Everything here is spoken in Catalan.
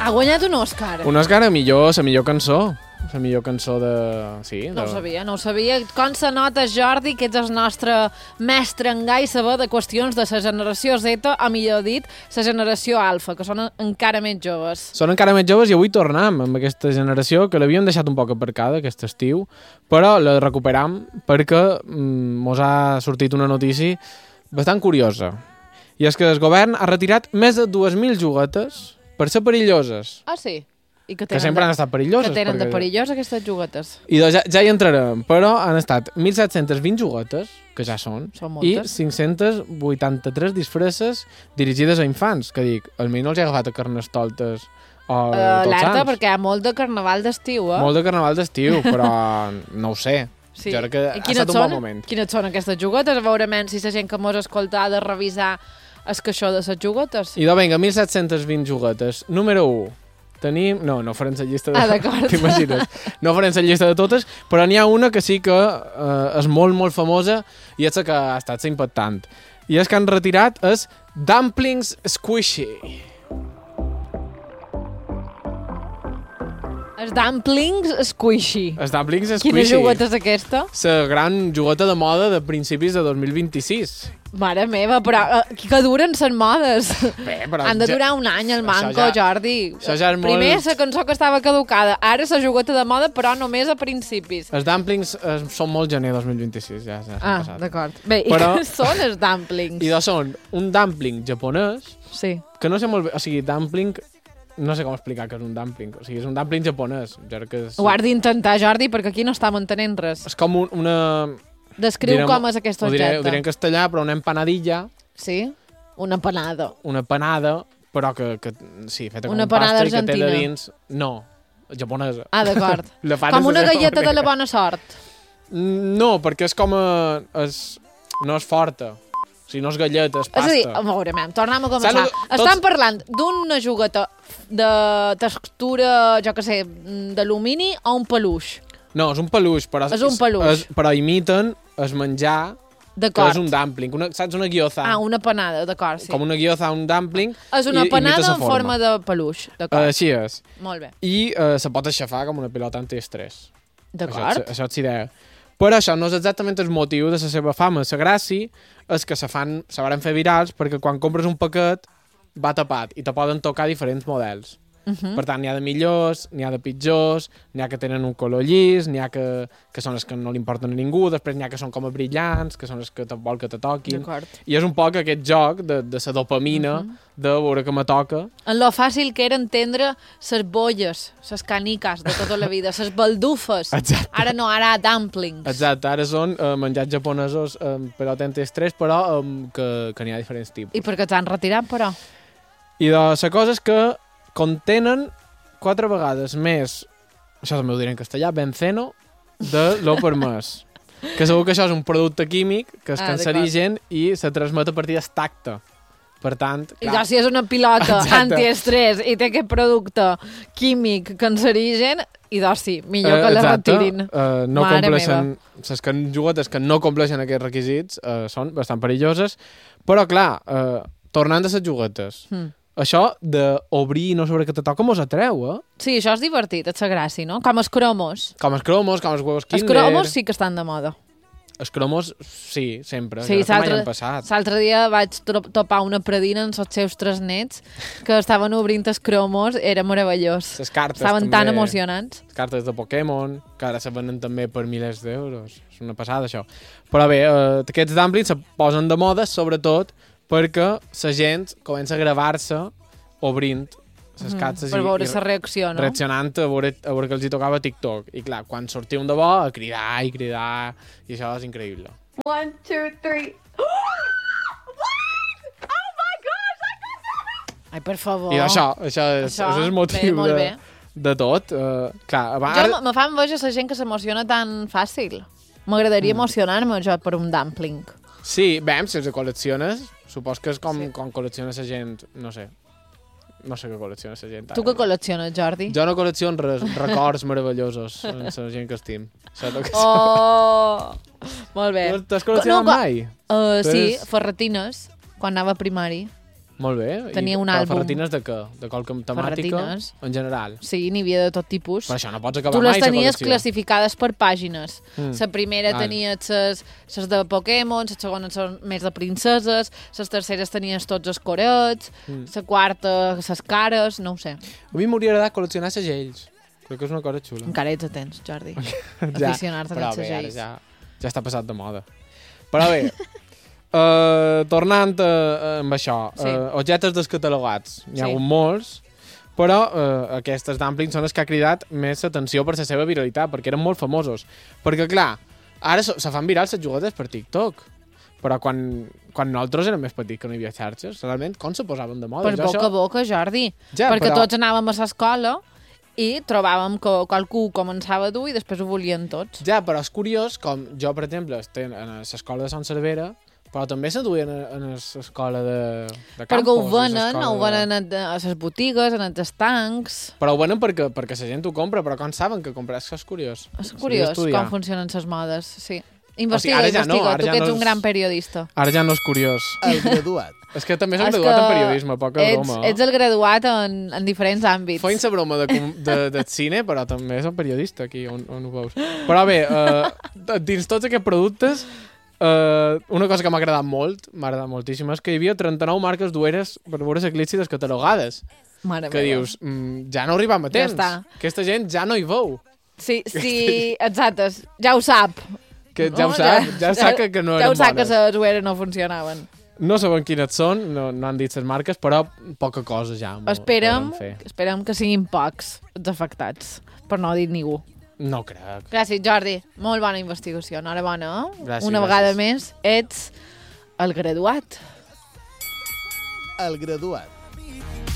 Ha guanyat un Òscar. Un Òscar a la millor cançó. La millor cançó de... Sí, No ho sabia. Com se nota, Jordi, que ets el nostre mestre en gai saber de qüestions de la generació Z, o millor dit, la generació alfa, que són encara més joves. Són encara més joves i avui tornem amb aquesta generació que l'havíem deixat un poc aparcada aquest estiu, però la recuperam perquè mos ha sortit una notícia bastant curiosa. I és que el govern ha retirat més de 2.000 juguetes per ser perilloses. Ah, sí? I que sempre han estat perilloses. Que tenen de perilloses aquestes juguetes. I doncs ja hi entrarem, però han estat 1.720 juguetes, que ja són i 583 disfresses dirigides a infants, que dic, almenys no els he agafat a Carnestoltes o Tots Sants. Perquè hi ha molt de carnaval d'estiu, Molt de carnaval d'estiu, però no ho sé. Sí. Jo crec que ha estat un bon moment. Quines són aquestes juguetes? A veure si la gent que mos escolta ha de revisar el caixó de les juguetes. I doncs vinga, 1.720 juguetes. Número 1. Tenim... No farem la llista de... d'acord. T'imagines? No farem la llista de totes, però n'hi ha una que sí que és molt, molt famosa i és la que ha estat impactant. I és que han retirat els Dumplings Squishy. Els Dumplings Squishy. Els Dumplings Squishy. Quina jugueta és aquesta? La gran jugueta de moda de principis de 2026. Mare meva, però que duren les modes. Bé, però han de durar un any, el manco, Jordi. Això ja és molt... Primer la cançó que estava caducada, ara la jugueta de moda, però només a principis. Els dumplings són molt gener 2026, ja s'ha passat. D'acord. Bé, però... i què són els dumplings? I són un dumpling japonès, sí. Que no sé molt bé, o sigui, dumpling... No sé com explicar que és un dumpling. O sigui, és un dumpling japonès. Ho has d'intentar, Jordi, perquè aquí no estem entenent res. És com una... Descriu com és aquest objecte. Ho diré en castellà, però una empanadilla. Sí? Una panada. Una panada, però que sí, feta com una un pasta argentina. I que té de dins... No, japonesa. Ah, d'acord. Com una galleta de la bona sort. No, perquè és com no és forta. O sigui, no és galleta, és pasta. És a dir, a veure, tornem a començar. Estan parlant d'una jugueta de textura, jo què sé, d'alumini o un peluix? No, és un peluix, però... És un peluix. Però imiten el menjar, que és un dumpling. Saps, una gyoza. Ah, una panada, d'acord, sí. Com una gyoza, un dumpling. És una panada en forma de peluix, d'acord. Així és. Molt bé. I se pot aixafar com una pilota antiestrès. D'acord. Això és idea. Però això no és exactament el motiu de la seva fama. La gràcia és que se van fer virals perquè quan compres un paquet va tapat i te poden tocar diferents models. Per tant, n'hi ha de millors, n'hi ha de pitjors, n'hi ha que tenen un color llis, n'hi ha que són els que no li importen a ningú, després n'hi ha que són com a brillants, que són els que vol que te toquin. I és un poc aquest joc de la dopamina, de veure que me toca. En lo fàcil que era entendre les bolles, les caniques de tota la vida, les baldufes. Exacte. Ara no, ara dumplings. Exacte, ara són menjats japonesos però tenen estrès, però que n'hi ha diferents tipus. I per què t'han retirat, però? I la cosa és que contenen 4 vegades més, això també ho diré en castellà, benceno de lo permès. Que segur que això és un producte químic que és cancerigen i se transmet a partir del tacte. Per tant, clar... I doncs si és una pilota antiestrès i té aquest producte químic cancerigen, i doncs sí, millor que la retirin. No compleixen... Les juguetes que no compleixen aquests requisits són bastant perilloses, però clar, tornant a les juguetes... Això d'obrir i no saber què te toca mos atreu, Sí, això és divertit, és la gràcia, no? Com els cromos. Com els cromos, com els huevos Kinder. Els cromos sí que estan de moda. Els cromos, sí, sempre. Sí, l'altre dia vaig topar una predina amb els seus 3 nets que estaven obrint els cromos, era meravellós. Les cartes estaven també, tan emocionants. Les cartes de Pokémon, que ara se venen també per milers d'euros. És una passada, això. Però bé, aquests dumplings se posen de moda, sobretot, perquè la gent comença a gravar-se obrint les cartes per veure la reacció, no? Reaccionant a veure que els hi tocava TikTok. I clar, quan sortia un de bo, a cridar, i això és increïble. 1, 2, 3... Oh my gosh, I can do it! Ai, per favor. I això és el motiu de tot. Clar, me fa enveja la gent que s'emociona tan fàcil. M'agradaria emocionar-me jo per un dumpling. Sí, bé, si els col·lecciones, supos que és com col·lecciones la gent, no sé què col·lecciona la gent. Tu què col·lecciones, Jordi? Jo no col·lecciono records meravellosos amb la gent que estim. Oh! Molt bé. T'has col·leccionat mai? Sí, ferretines, quan anava a primari. Molt bé. Tenia un però àlbum. ferretines de què? De qualque temàtica? Ferretines. En general. Sí, n'hi havia de tot tipus. Però això no pots acabar Tu mai, les la tenies col·lecció. classificades per pàgines. La primera Val. tenies les de Pokémon, les segones són més de princeses, les terceres tenies tots els corets, la quarta les cares, no ho sé. A mi m'hauria agradat col·leccionar segells. Crec que és una cosa xula. Encara ets a temps, Jordi. Aficionar-te però als bé, ara segells. ja està passat de moda. Però bé, tornant amb això, Sí. objectes descatalogats. N'hi ha Sí. hagut molts, però aquestes dumplings són les que ha cridat més atenció per la seva viralitat, perquè eren molt famosos. Perquè, clar, ara se fan virals les juguetes per TikTok, però quan nosaltres érem més petits que no hi havia xarxes, realment, com se posaven de moda? Per boca a boca, Jordi. Ja, perquè però- tots anàvem a l'escola i trobàvem que qualcú començava a dur i després ho volien tots. Ja, però és curiós, com jo, per exemple, estic en l'escola de Sant Cervera, però també se duien en l'escola de campus. Perquè ho i venen, l'escola ho venen a les botigues, en els estancs. Però ho venen perquè la gent ho compra, però com saben que comprar? És que és curiós. És S'hauria curiós d'estudiar. com funcionen les modes, sí. Investiga, ara ja no, investiga, ara tu ja que ets no un és- gran periodista. Ara ja no és curiós. El graduat. És que també s'ha És graduat que en periodisme, poca broma. Ets el graduat en diferents àmbits. Feim la broma de cine, però també soc periodista aquí, on ho veus. Però bé, dins tots aquests productes, una cosa que m'ha agradat moltíssim, és que hi havia 39 marques dueres per veure l'eclipsi descatalogades. Mare Que meva. dius, ja no arribam a temps. està. Aquesta gent ja no hi veu. Sí, sí, exacte, ja ho sap. Que ja ho sap, ja sap que no ja eren ho sap bones. que les ueres no funcionaven. No saben quines són, no han dit les marques, però poca cosa ja. Esperem Fer. que siguin pocs els afectats, per no dir ningú. No crec. Gràcies, Jordi. Molt bona investigació. Enhorabona. Gràcies, Una gràcies. vegada més, ets el graduat. El graduat.